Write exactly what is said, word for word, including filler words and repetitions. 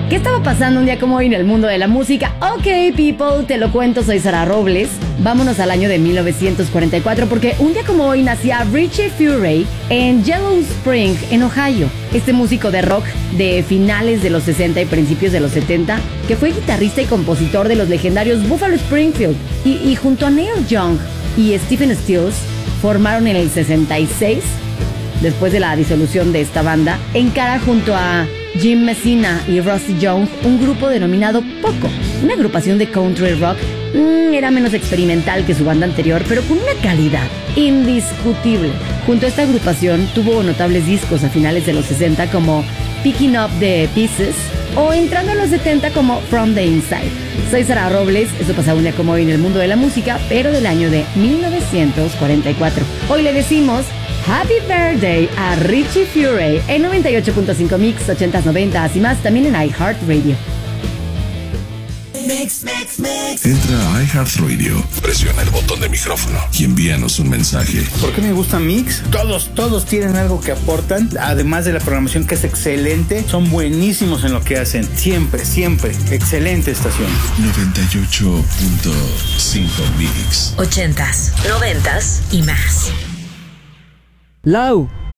¿Qué estaba pasando un día como hoy en el mundo de la música? Ok, people, te lo cuento, soy Sara Robles. Vámonos al año de mil novecientos cuarenta y cuatro porque un día como hoy nacía Richie Furay en Yellow Spring, en Ohio. Este músico de rock de finales de los sesenta y principios de los setenta, que fue guitarrista y compositor de los legendarios Buffalo Springfield. Y, y junto a Neil Young y Stephen Stills, formaron en el sesenta y seis, después de la disolución de esta banda, encara junto a Jim Messina y Rusty Young un grupo denominado Poco, una agrupación de country rock. Mm, era menos experimental que su banda anterior, pero con una calidad indiscutible. Junto a esta agrupación tuvo notables discos a finales de los sesenta como Picking Up the Pieces o entrando a los setenta como From the Inside. Soy Sara Robles, esto pasa un día como hoy en el mundo de la música, pero del año de mil novecientos cuarenta y cuatro. Hoy le decimos Happy Birthday a Richie Furay en noventa y ocho punto cinco Mix, ochentas, noventas y más, también en iHeartRadio. Mix, mix, mix. Entra a iHeartRadio, presiona el botón de micrófono y envíanos un mensaje. ¿Por qué me gusta Mix? Todos, todos tienen algo que aportan, además de la programación que es excelente, son buenísimos en lo que hacen. Siempre, siempre. Excelente estación. noventa y ocho punto cinco Mix. Ochentas, noventas y más. Lau,